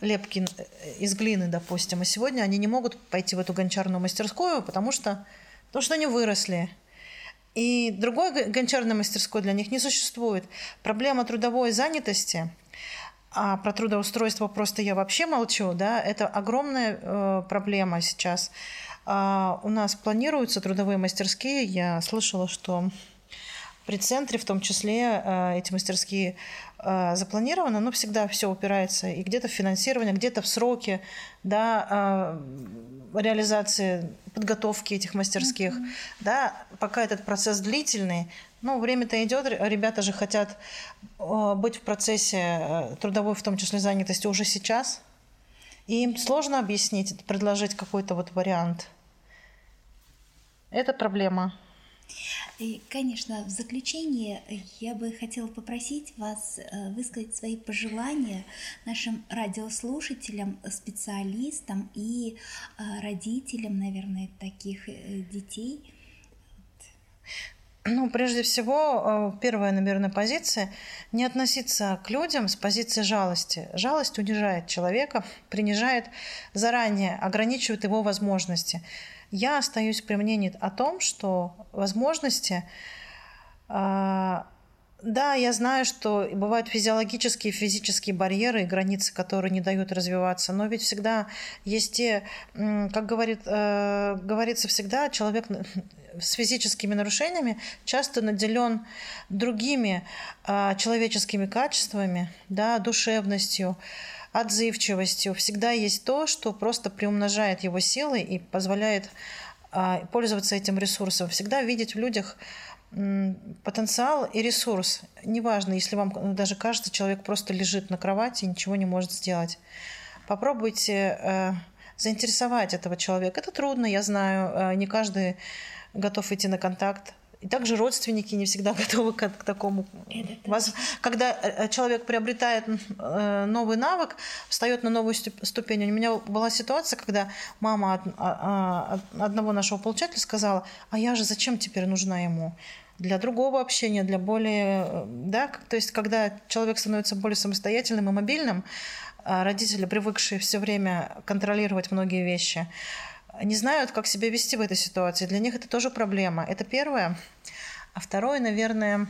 лепки из глины, допустим, и сегодня они не могут пойти в эту гончарную мастерскую, потому что они выросли. И другой гончарной мастерской для них не существует. Проблема трудовой занятости, а про трудоустройство просто я вообще молчу, да, это огромная проблема сейчас. У нас планируются трудовые мастерские. Я слышала, что при центре в том числе эти мастерские запланированы, но всегда все упирается и где-то в финансирование, где-то в сроки, да, реализации, подготовки этих мастерских. Да, пока этот процесс длительный, но время-то идет, ребята же хотят быть в процессе трудовой, в том числе занятости, уже сейчас. И им сложно объяснить, предложить какой-то вот вариант. Это проблема. И, конечно, в заключение я бы хотела попросить вас высказать свои пожелания нашим радиослушателям, специалистам и родителям, наверное, таких детей. Ну, прежде всего, первая, наверное, позиция – не относиться к людям с позиции жалости. Жалость унижает человека, принижает заранее, ограничивает его возможности. Я остаюсь при мнении о том, что возможности… Да, я знаю, что бывают физиологические и физические барьеры и границы, которые не дают развиваться, но ведь всегда есть те, как говорится всегда, человек с физическими нарушениями часто наделен другими человеческими качествами, да, душевностью, отзывчивостью. Всегда есть то, что просто приумножает его силы и позволяет пользоваться этим ресурсом. Всегда видеть в людях потенциал и ресурс. Неважно, если вам даже кажется, человек просто лежит на кровати и ничего не может сделать. Попробуйте заинтересовать этого человека. Это трудно, я знаю, не каждый готов идти на контакт. И также родственники не всегда готовы к такому. Когда человек приобретает новый навык, встает на новую ступень. У меня была ситуация, когда мама одного нашего получателя сказала: а я же зачем теперь нужна ему? Для другого общения, для более… Да? То есть, когда человек становится более самостоятельным и мобильным, родители, привыкшие все время контролировать многие вещи, не знают, как себя вести в этой ситуации. Для них это тоже проблема. Это первое. А второе, наверное,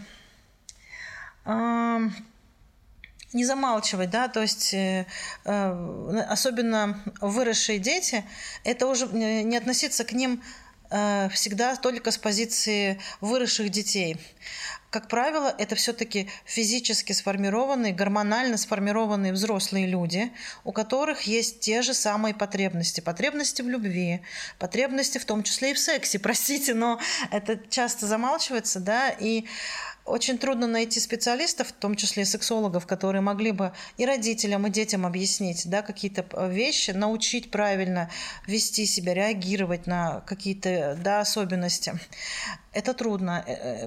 не замалчивать, да, то есть особенно выросшие дети, это уже не относиться к ним всегда только с позиции выросших детей. Как правило, это все-таки физически сформированные, гормонально сформированные взрослые люди, у которых есть те же самые потребности. Потребности в любви, потребности в том числе и в сексе. Простите, но это часто замалчивается, да, и очень трудно найти специалистов, в том числе и сексологов, которые могли бы и родителям, и детям объяснить, да, какие-то вещи, научить правильно вести себя, реагировать на какие-то, да, особенности. Это трудно.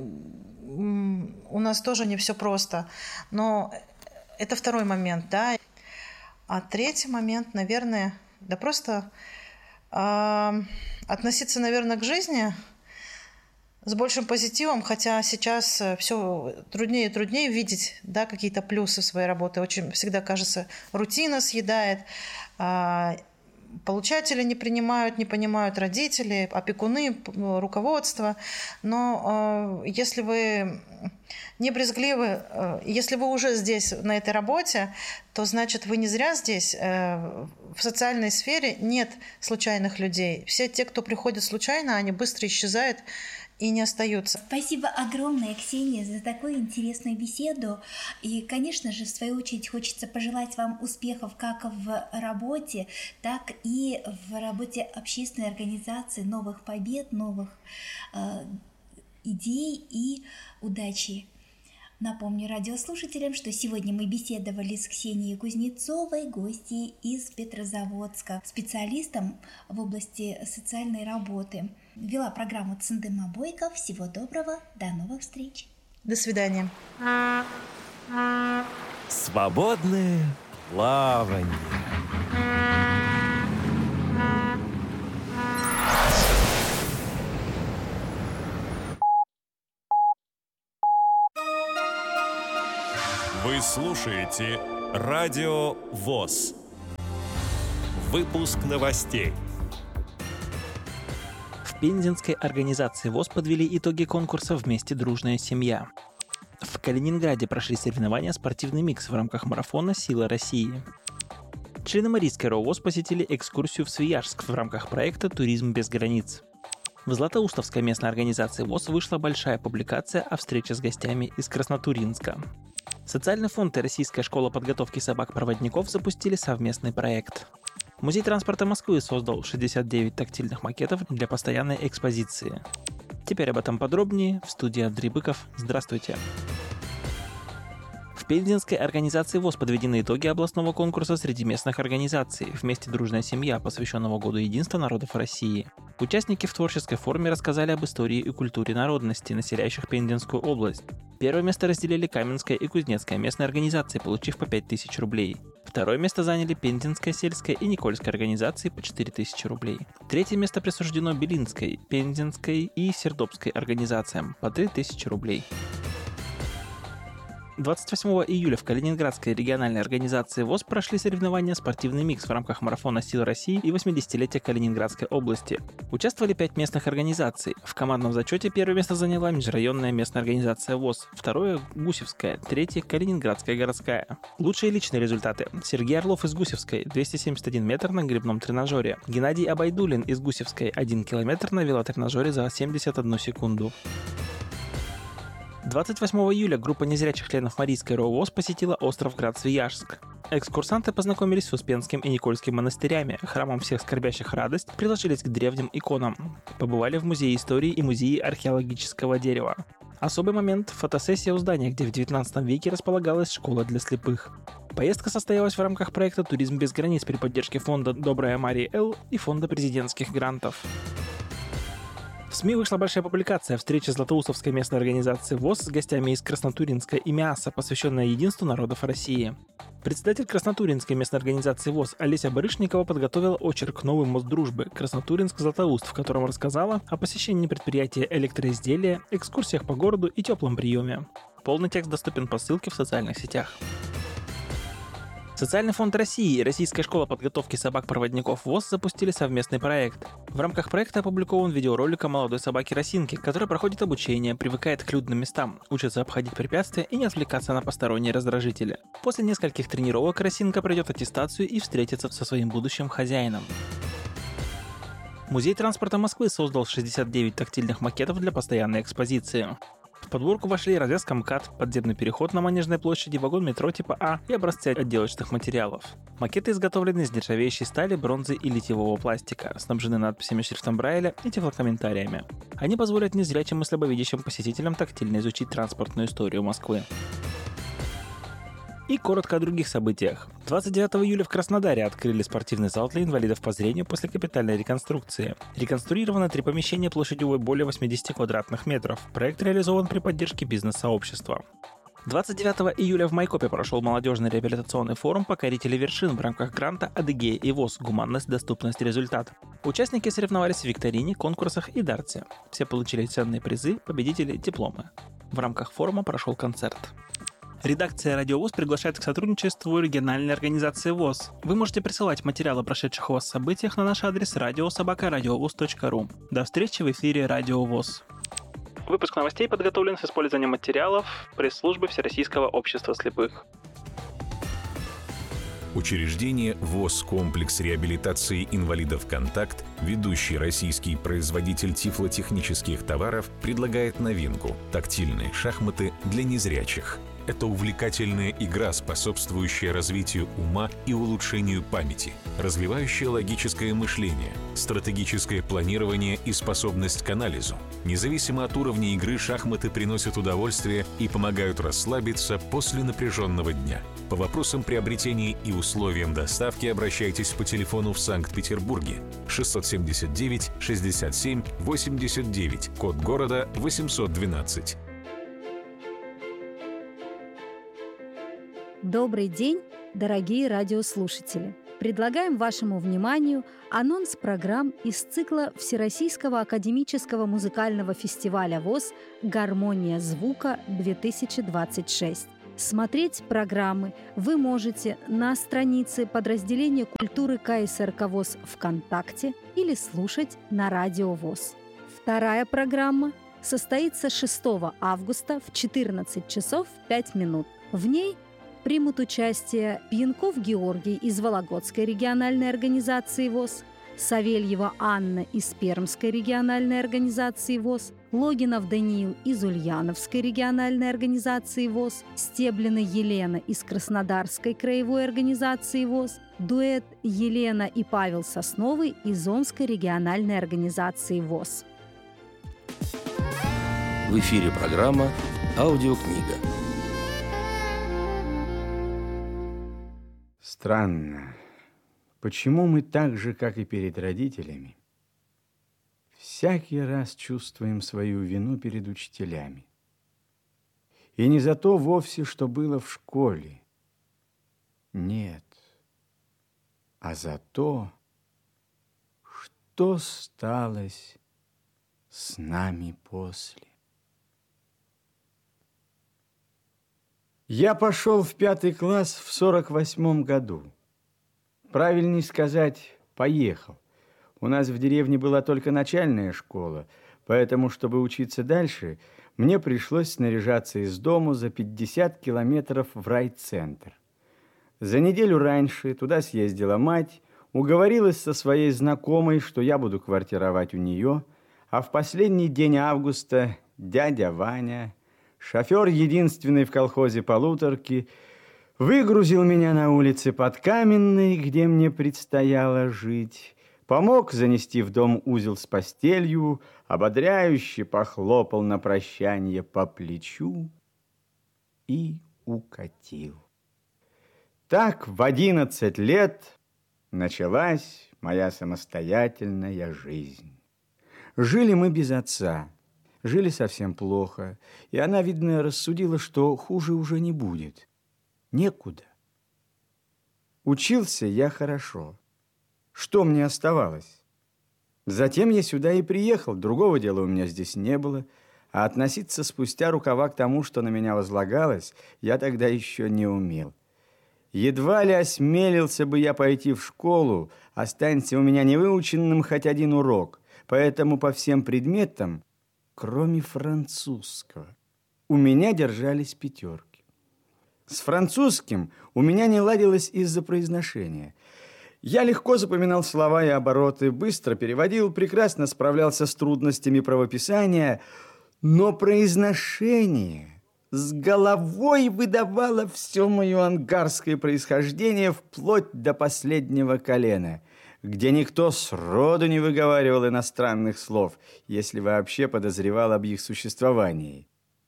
У нас тоже не все просто. Но это второй момент, да. А третий момент, наверное, да просто относиться, наверное, к жизни с большим позитивом, хотя сейчас все труднее и труднее видеть, да, какие-то плюсы в своей работе. Очень всегда кажется, рутина съедает, получатели не принимают, не понимают родители, опекуны, руководство. Но если вы не брезгливы, если вы уже здесь, на этой работе, то значит, вы не зря здесь. В социальной сфере нет случайных людей. Все те, кто приходит случайно, они быстро исчезают и не остаются. Спасибо огромное, Ксения, за такую интересную беседу. И, конечно же, в свою очередь хочется пожелать вам успехов как в работе, так и в работе общественной организации, новых побед, новых идей и удачи. Напомню радиослушателям, что сегодня мы беседовали с Ксенией Кузнецовой, гостьей из Петрозаводска, специалистом в области социальной работы. Вела программу Цендыма Бойко. Всего доброго, до новых встреч. До свидания. Свободное плавание. Вы слушаете Радио ВОС. Выпуск новостей. В пензенской организации ВОС подвели итоги конкурса «Вместе дружная семья». В Калининграде прошли соревнования «Спортивный микс» в рамках марафона «Сила России». Члены Марийской РО ВОС посетили экскурсию в Свияжск в рамках проекта «Туризм без границ». В Златоустовской местной организации ВОС вышла большая публикация о встрече с гостями из Краснотурьинска. Социальный фонд и Российская школа подготовки собак-проводников запустили совместный проект. Музей транспорта Москвы создал 69 тактильных макетов для постоянной экспозиции. Теперь об этом подробнее. В студии Андрей Быков. Здравствуйте. В пензенской организации ВОС подведены итоги областного конкурса среди местных организаций «Вместе дружная семья», посвященного Году единства народов России. Участники в творческой форме рассказали об истории и культуре народностей, населяющих Пензенскую область. Первое место разделили Каменская и Кузнецкая местные организации, получив по 5000 рублей. Второе место заняли Пензенская сельская и Никольская организации по 4000 рублей. Третье место присуждено Белинской, Пензенской и Сердобской организациям по 3000 рублей. 28 июля в Калининградской региональной организации ВОС прошли соревнования «Спортивный микс» в рамках марафона «Сила России» и 80-летия Калининградской области. Участвовали 5 местных организаций. В командном зачете первое место заняла межрайонная местная организация ВОС, второе – Гусевская, третье – Калининградская городская. Лучшие личные результаты. Сергей Орлов из Гусевской – 271 метр на гребном тренажере. Геннадий Абайдулин из Гусевской – 1 километр на велотренажере за 71 секунду. 28 июля группа незрячих членов Марийской РО ВОС посетила остров Град-Свияжск. Экскурсанты познакомились с Успенским и Никольским монастырями, храмом всех скорбящих радость, приложились к древним иконам. Побывали в Музее истории и Музее археологического дерева. Особый момент – фотосессия у здания, где в 19 веке располагалась школа для слепых. Поездка состоялась в рамках проекта «Туризм без границ» при поддержке фонда «Добрая Мария Л» и фонда президентских грантов. В СМИ вышла большая публикация о встрече Златоустовской местной организации ВОС с гостями из Краснотурьинска и Миаса, посвященная единству народов России. Председатель Краснотурьинской местной организации ВОС Олеся Барышникова подготовила очерк «Новый мост дружбы. Краснотурьинск-Златоуст», в котором рассказала о посещении предприятия электроизделия, экскурсиях по городу и теплом приеме. Полный текст доступен по ссылке в социальных сетях. Социальный фонд России и Российская школа подготовки собак-проводников ВОС запустили совместный проект. В рамках проекта опубликован видеоролик о молодой собаке Росинке, которая проходит обучение, привыкает к людным местам, учится обходить препятствия и не отвлекаться на посторонние раздражители. После нескольких тренировок Росинка пройдет аттестацию и встретится со своим будущим хозяином. Музей транспорта Москвы создал 69 тактильных макетов для постоянной экспозиции. В подборку вошли развязка МКАД, подземный переход на Манежной площади, вагон метро типа А и образцы отделочных материалов. Макеты изготовлены из нержавеющей стали, бронзы и литьевого пластика, снабжены надписями шрифтом Брайля и тифлокомментариями. Они позволят незрячим и слабовидящим посетителям тактильно изучить транспортную историю Москвы. И коротко о других событиях. 29 июля в Краснодаре открыли спортивный зал для инвалидов по зрению после капитальной реконструкции. Реконструировано 3 помещения площадью более 80 квадратных метров. Проект реализован при поддержке бизнес-сообщества. 29 июля в Майкопе прошел молодежный реабилитационный форум «Покорители вершин» в рамках гранта «Адыгея и ВОС. Гуманность, доступность, результат». Участники соревновались в викторине, конкурсах и дарте. Все получили ценные призы, победители – дипломы. В рамках форума прошел концерт. Редакция «Радио ВОС» приглашает к сотрудничеству региональной организации ВОС. Вы можете присылать материалы о прошедших у вас событиях на наш адрес radio@radiovos.ru. До встречи в эфире «Радио ВОС». Выпуск новостей подготовлен с использованием материалов пресс-службы Всероссийского общества слепых. Учреждение ВОС «Комплекс реабилитации инвалидов «Контакт», ведущий российский производитель тифлотехнических товаров, предлагает новинку – тактильные шахматы для незрячих. Это увлекательная игра, способствующая развитию ума и улучшению памяти, развивающая логическое мышление, стратегическое планирование и способность к анализу. Независимо от уровня игры, шахматы приносят удовольствие и помогают расслабиться после напряженного дня. По вопросам приобретения и условиям доставки обращайтесь по телефону в Санкт-Петербурге 679 67 89, код города 812. Добрый день, дорогие радиослушатели! Предлагаем вашему вниманию анонс программ из цикла Всероссийского академического музыкального фестиваля ВОС «Гармония звука-2026». Смотреть программы вы можете на странице подразделения культуры КСРК ВОС ВКонтакте или слушать на Радио ВОС. Вторая программа состоится 6 августа в 14 часов 5 минут. В ней примут участие Пьянков Георгий из Вологодской региональной организации ВОС, Савельева Анна из Пермской региональной организации ВОС, Логинов Даниил из Ульяновской региональной организации ВОС, Стеблина Елена из Краснодарской краевой организации ВОС, дуэт Елена и Павел Сосновый из Омской региональной организации ВОС. В эфире программа «Аудиокнига». Странно. Почему мы так же, как и перед родителями, всякий раз чувствуем свою вину перед учителями? И не за то вовсе, что было в школе. Нет. А за то, что сталось с нами после. Я пошел в 5 класс в 48 году. Правильней сказать, поехал. У нас в деревне была только начальная школа, поэтому, чтобы учиться дальше, мне пришлось снаряжаться из дому за 50 километров в райцентр. За неделю раньше туда съездила мать, уговорилась со своей знакомой, что я буду квартировать у нее, а в последний день августа дядя Ваня, шофер единственный в колхозе полуторки, выгрузил меня на улице Подкаменной, где мне предстояло жить, помог занести в дом узел с постелью, ободряюще похлопал на прощанье по плечу и укатил. Так в 11 лет началась моя самостоятельная жизнь. Жили мы без отца, жили совсем плохо, и она, видно, рассудила, что хуже уже не будет. Некуда. Учился я хорошо. Что мне оставалось? Затем я сюда и приехал. Другого дела у меня здесь не было. А относиться спустя рукава к тому, что на меня возлагалось, я тогда еще не умел. Едва ли осмелился бы я пойти в школу, останься у меня невыученным хоть один урок. Поэтому по всем предметам, кроме французского, у меня держались 5. С французским у меня не ладилось из-за произношения. Я легко запоминал слова и обороты, быстро переводил, прекрасно справлялся с трудностями правописания, но произношение с головой выдавало все мое ангарское происхождение вплоть до последнего колена, где никто сроду не выговаривал иностранных слов, если вообще подозревал об их существовании.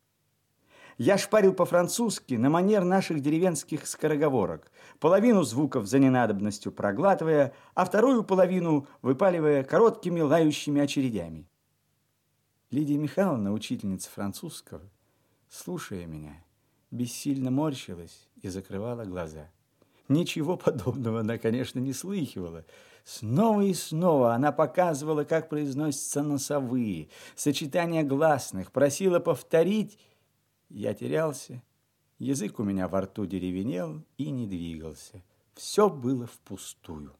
Я шпарил по-французски на манер наших деревенских скороговорок, половину звуков за ненадобностью проглатывая, а вторую половину выпаливая короткими лающими очередями. Лидия Михайловна, учительница французского, слушая меня, бессильно морщилась и закрывала глаза. Ничего подобного она, конечно, не слыхивала. Снова и снова она показывала, как произносятся носовые, сочетания гласных, просила повторить. Я терялся, язык у меня во рту деревенел и не двигался. Все было впустую.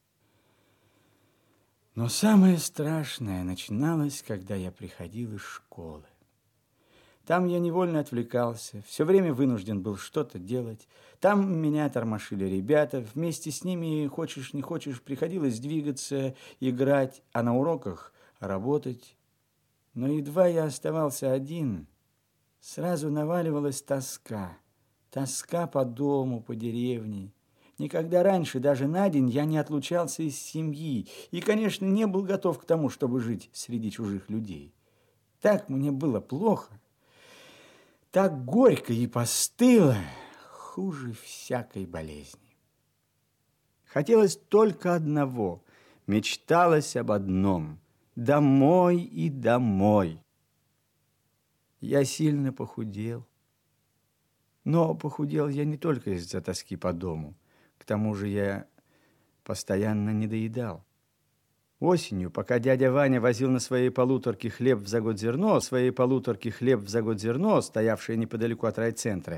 Но самое страшное начиналось, когда я приходил из школы. Там я невольно отвлекался, все время вынужден был что-то делать. Там меня тормошили ребята, вместе с ними, хочешь не хочешь, приходилось двигаться, играть, а на уроках работать. Но едва я оставался один, сразу наваливалась тоска. Тоска по дому, по деревне. Никогда раньше, даже на день, я не отлучался из семьи. И, конечно, не был готов к тому, чтобы жить среди чужих людей. Так мне было плохо. Так горько и постыло, хуже всякой болезни. Хотелось только одного, мечталось об одном – домой и домой. Я сильно похудел. Но похудел я не только из-за тоски по дому. К тому же я постоянно недоедал. Осенью, пока дядя Ваня возил на своей полуторке хлеб в за год зерно, стоявшее неподалеку от райцентра,